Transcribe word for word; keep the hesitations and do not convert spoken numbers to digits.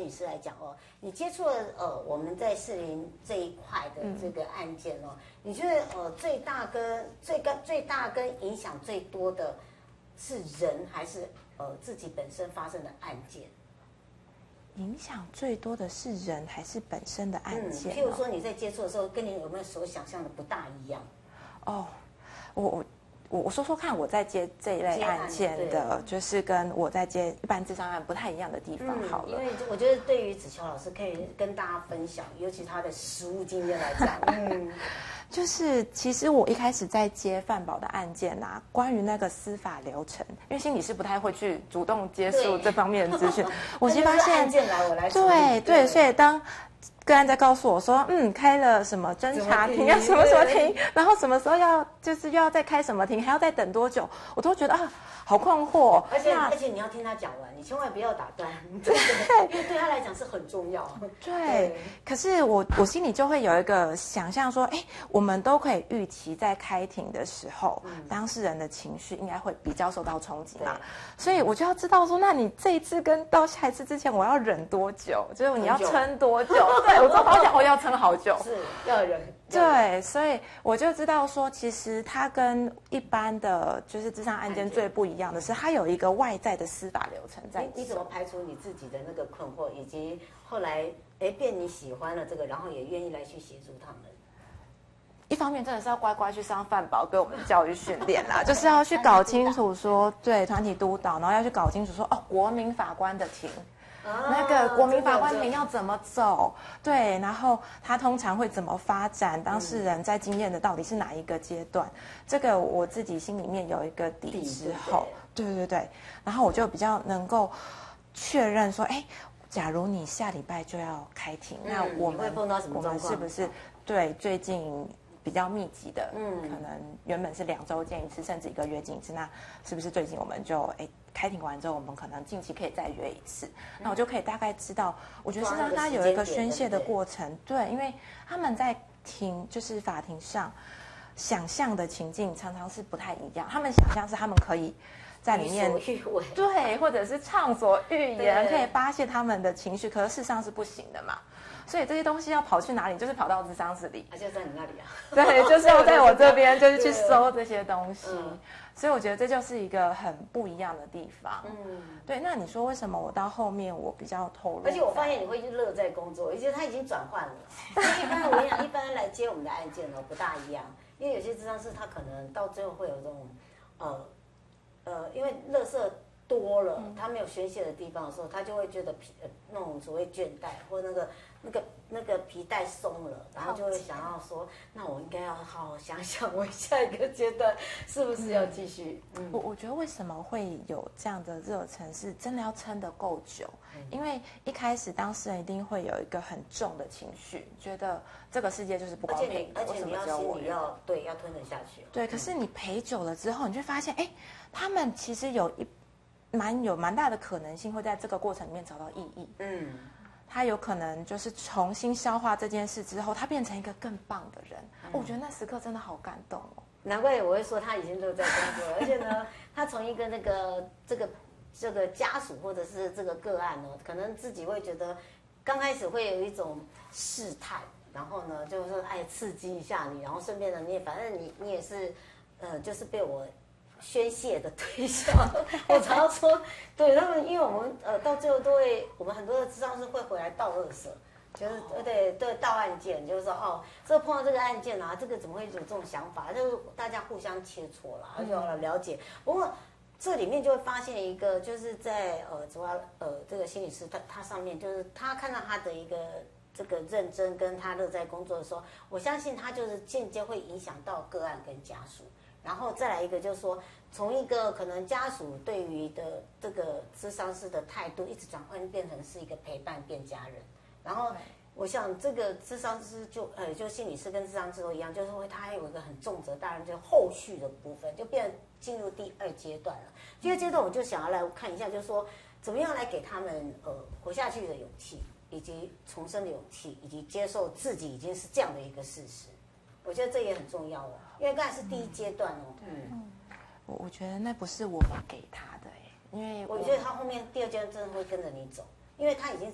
理师来讲哦，你接触了呃我们在士林这一块的这个案件哦，嗯、你觉得呃最大跟最跟最大跟影响最多的是人还是呃自己本身发生的案件？ 影响最多的是人还是本身的案件、哦？ 嗯，譬如说你在接触的时候，跟你有没有所想象的不大一样？ 哦，我我我我说说看，我在接这一类案件的，就是跟我在接一般咨商案不太一样的地方。好了， 嗯、因为我觉得对于子乔老师可以跟大家分享，尤其他的实务经验来讲，嗯。 就是其实我一开始在接范保的案件啊，关于那个司法流程，因为心理师不太会去主动接触这方面的资讯，我其实发现， 案件来我来处理对对，所以当个案在告诉我说，嗯，开了什么侦查庭啊，什么什么庭，然后什么时候要就是又要再开什么庭，还要再等多久，我都觉得啊，好困惑。 而且而且你要听他讲完，你千万不要打断，对，因为对他来讲是很重要。 对，可是我我心里就会有一个想象说，哎，我们都可以预期在开庭的时候，嗯、当事人的情绪应该会比较受到冲击嘛，所以我就要知道说，那你这一次跟到下一次之前，我要忍多久？就是你要撑多久？对，我做保险我要撑好久， 是要忍。 对，所以我就知道说，其实它跟一般的就是咨商案件最不一样的是，它有一个外在的司法流程在。 你你怎么排除你自己的那个困惑，以及后来哎变你喜欢了这个，然后也愿意来去协助他们？ 一方面真的是要乖乖去上范保给我们教育训练啦，就是要去搞清楚说，对团体督导，然后要去搞清楚说，哦，国民法官的庭。那个国民法官庭要怎么走？对，然后他通常会怎么发展？当事人在经验的到底是哪一个阶段？这个我自己心里面有一个底之后，对对对，然后我就比较能够确认说，哎，假如你下礼拜就要开庭，那我们我们是不是对最近比较密集的，嗯，可能原本是两周见一次，甚至一个月见一次，那是不是最近我们就哎？开庭完之后，我们可能近期可以再约一次，那我就可以大概知道，我觉得是让他有一个宣泄的过程，对，因为他们在庭就是法庭上想象的情境常常是不太一样，他们想象是他们可以在里面对，或者是畅所欲言，可以发泄他们的情绪，可是事实上是不行的嘛。所以这些东西要跑去哪里？就是跑到咨商室里， 啊，就在你那里啊。 对，就是要在我这边，就是去搜这些东西。嗯、所以我觉得这就是一个很不一样的地方。嗯，对。那你说为什么我到后面我比较投入？ 而且我发现你会乐在工作，而且他已经转换了。因为一般我跟你讲，一般来接我们的案件呢不大一样，因为有些咨商师他可能到最后会有这种，呃呃，因为垃圾多了，他没有宣泄的地方的时候，他就会觉得疲呃那种所谓倦怠或那个。那个那个皮带松了，然后就会想要说，那我应该要好好想想，我下一个阶段是不是要继续？嗯， 我我觉得为什么会有这样的热忱，是真的要撑得够久，嗯、因为一开始当事人一定会有一个很重的情绪，觉得这个世界就是不公平的， 而且你要心里要对要吞得下去。 对，可是你陪久了之后，你就发现，哎，他们其实有一蛮有蛮大的可能性会在这个过程里面找到意义。嗯。他有可能就是重新消化这件事之后，他变成一个更棒的人。嗯哦、我觉得那时刻真的好感动哦。 难怪我会说他已经都在工作了，而且呢，他从一个那个这个这个家属或者是这个个案呢，可能自己会觉得刚开始会有一种试探，然后呢，就是说哎刺激一下你，然后顺便呢，你也反正你你也是呃，就是被我。宣泄的对象，我常常说，对他们，因为我们呃到最后都会，我们很多的咨商师会回来倒垃圾，就是对对倒案件，就是说哦，这碰到这个案件啊，这个怎么会有这种想法？就是大家互相切磋啦，而且要了解。不过这里面就会发现一个，就是在呃主要呃这个心理师他他上面，就是他看到他的一个这个认真跟他乐在工作的时候，我相信他就是间接会影响到个案跟家属。然后再来一个，就是说，从一个可能家属对于的这个咨商师的态度，一直转换变成是一个陪伴变家人。然后，我想这个咨商师就呃，就心理师跟咨商师都一样，就是会他还有一个很重责大任，就是后续的部分，就变进入第二阶段了。第二阶段我就想要来看一下，就是说怎么样来给他们呃活下去的勇气，以及重生的勇气，以及接受自己已经是这样的一个事实。我觉得这也很重要哦，因为刚才是第一阶段哦。嗯， 我我觉得那不是我们给他的哎，因为我觉得他后面第二阶段真的会跟着你走，因为他已经